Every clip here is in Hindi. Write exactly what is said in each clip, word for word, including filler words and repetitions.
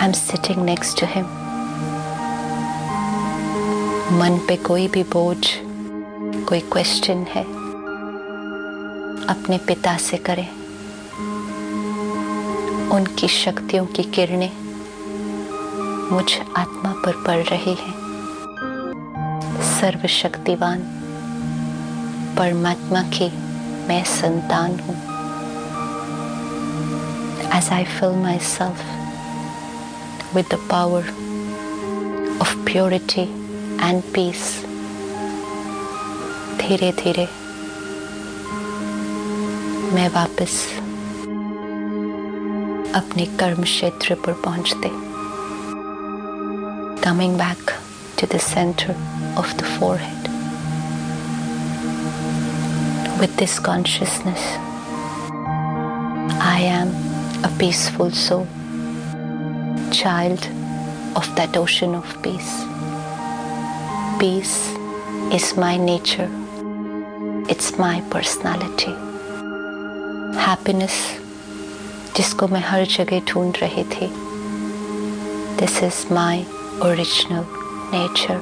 I'm sitting next to him. मन पे कोई भी बोझ, कोई क्वेश्चन है, अपने पिता से करें। उनकी शक्तियों की किरणें मुझ आत्मा पर पड़ रही हैं। सर्वशक्तिवान परमात्मा की मैं संतान हूँ। As I fill myself with the power of purity and peace, धीरे धीरे मैं वापस अपने कर्म क्षेत्र पर पहुंचते, coming back to the center of the forehead. With this consciousness, I am a peaceful soul, child of that ocean of peace. Peace is my nature. It's my personality. Happiness, जिसको मैं हर जगह ढूंढ रही थी, this is my original nature.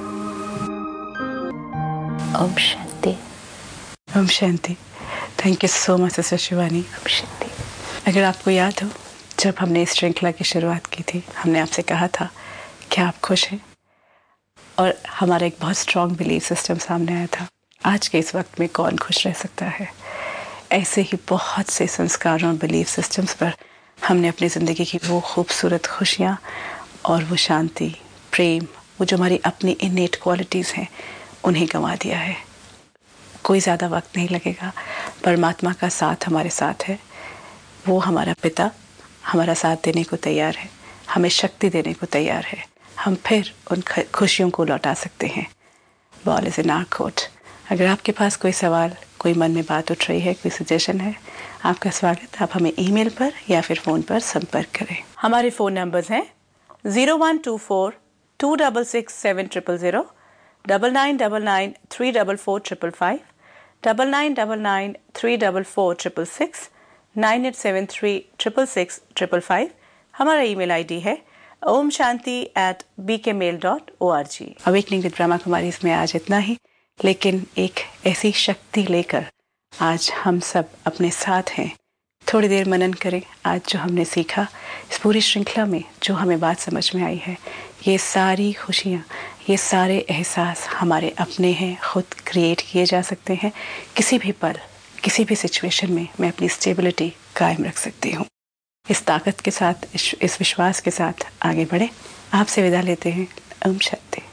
Om Shanti. Om Shanti. Thank you so much, Sister Shivani. Om Shanti. अगर आपको याद हो, जब हमने इस श्रृंखला की शुरुआत की थी, हमने आपसे कहा था कि आप खुश हैं, और हमारा एक बहुत स्ट्रॉन्ग बिलीफ सिस्टम सामने आया था। आज के इस वक्त में कौन खुश रह सकता है? ऐसे ही बहुत से संस्कारों और बिलीफ सिस्टम्स पर हमने अपनी ज़िंदगी की वो खूबसूरत खुशियाँ और वो शांति, प्रेम, वो जो हमारी अपनी इनेट क्वालिटीज़ हैं, उन्हें गंवा दिया है। कोई ज़्यादा वक्त नहीं लगेगा। परमात्मा का साथ हमारे साथ है। वो हमारा पिता हमारा साथ देने को तैयार है, हमें शक्ति देने को तैयार है। हम फिर उन खुशियों को लौटा सकते हैं। Ball is in our court. अगर आपके पास कोई सवाल, कोई मन में बात उठ रही है, कोई सजेशन है, आपका स्वागत। आप हमें ईमेल पर या फिर फ़ोन पर संपर्क करें। हमारे फ़ोन नंबर्स हैं zero one two four to double six seven triple zero, double nine double nine three double four triple five, double nine double nine three double four triple six, nine eight seven three triple six triple five. हमारा ईमेल आईडी है ओम शांति एट बी के mail dot O R G. Awakening with Brahma Kumari इसमें आज इतना ही, लेकिन एक ऐसी शक्ति लेकर आज हम सब अपने साथ हैं। थोड़ी देर मनन करें। आज जो हमने सीखा, इस पूरी श्रृंखला में जो हमें बात समझ में आई है, ये सारी खुशियाँ, ये सारे एहसास हमारे अपने हैं, खुद क्रिएट किए जा सकते हैं। किसी भी पल, किसी भी सिचुएशन में मैं अपनी स्टेबिलिटी कायम रख सकती हूँ। इस ताकत के साथ, इस विश्वास के साथ आगे बढ़े। आपसे विदा लेते हैं। ओम शांति।